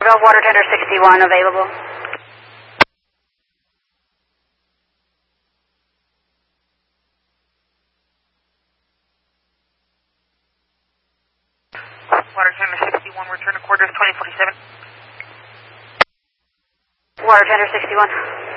Gulf, water tender 61 available. Water tender 61, return to quarters 2047. Water tender 61.